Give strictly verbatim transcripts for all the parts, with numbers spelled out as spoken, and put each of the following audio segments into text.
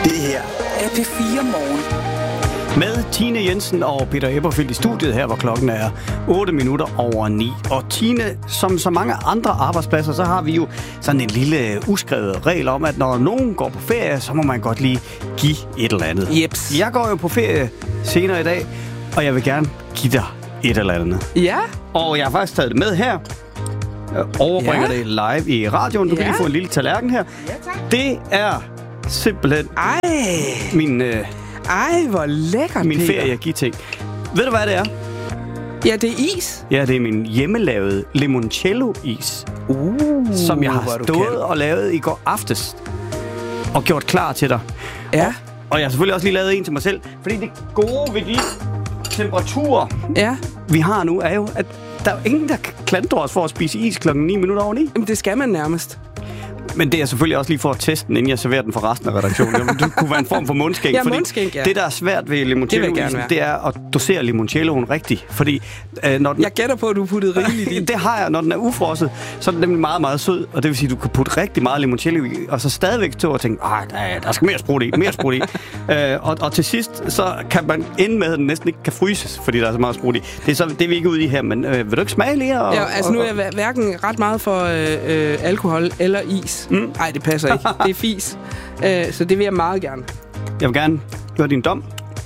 Det her er P fire Morgen. Med Tine Jensen og Peter Eberfeldt i studiet her, hvor klokken er otte minutter over ni. Og Tine, som så mange andre arbejdspladser, så har vi jo sådan en lille uskrevet regel om, at når nogen går på ferie, så må man godt lige give et eller andet. Jeps. Jeg går jo på ferie senere i dag, og jeg vil gerne give dig et eller andet. Ja. Og jeg har faktisk taget det med her. Jeg overbringer Ja. det live i radioen. Du Ja. kan lige få en lille tallerken her. Ja, tak. Det er simpelthen Ej. min, øh, Ej, hvor lækkert, min Peter. ferie-give-ting. Ved du, hvad det er? Ja, det er is. Ja, det er min hjemmelavede limoncello-is, Uh, som jeg har hvor du stået kan. og lavet i går aftes. Og gjort klar til dig. Ja, Og jeg har selvfølgelig også lige lavet en til mig selv. Fordi det gode ved de temperaturer, ja. vi har nu, er jo, at der er jo ingen, der kan klandre os for at spise is klokken ni minutter over ni. Jamen, det skal man nærmest. Men det er selvfølgelig også lige for at teste den, inden jeg serverer den for resten af redaktionen. Jamen, det kunne være en form for mundskænk. Ja, fordi mundskænk, ja. Det, der er svært ved Det vil jeg limoncello, gerne være. det er at dosere limoncelloen rigtigt. Fordi øh, når den... Jeg gætter på, at du puttede rigeligt i. Det har jeg. Når den er ufrosset, så er den nemlig meget, meget sød. Og det vil sige, at du kan putte rigtig meget limoncello i, og så stadigvæk stå og tænke, ej, der, der skal mere sprut i, mere sprut i. øh, og, og til sidst, så kan man ende med, at den næsten ikke kan fryses, fordi der er så meget sprut i. Det er, så, det er vi ikke ude i her, men øh, vil du ikke smage lige? Og, Ja, altså nu er og, jeg hver- hverken ret meget for øh, øh, alkohol eller is. Nej, mm. det passer ikke. Det er fis. Øh, så det vil jeg meget gerne. Jeg vil gerne høre din dom.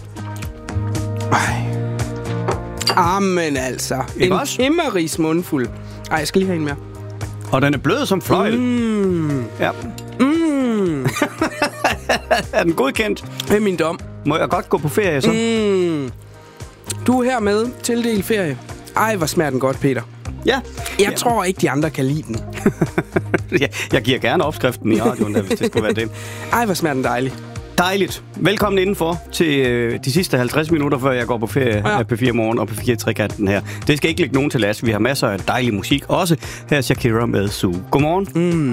Ej. Amen altså. Ikke En også? himmeris mundfuld. Ej, jeg skal lige have en mere. Og den er blød som fløjl. Mm. Ja. Mm. Er den godkendt? Det er min dom. Må jeg godt gå på ferie så? Mm. Du er her med tildel ferie. Ej, hvor smager den godt, Peter. Ja. Jeg ja. tror ikke, de andre kan lide den. ja. Jeg giver gerne opskriften i radioen, der, hvis det skulle være det. Ej, hvor smager den dejlig. Dejligt. Velkommen indenfor til øh, de sidste halvtreds minutter, før jeg går på ferie Ja. af P fire Morgen og P fire Trekanten her. Det skal ikke ligge nogen til last. Vi har masser af dejlig musik. Også her Shakira med Sue. Godmorgen. Mm.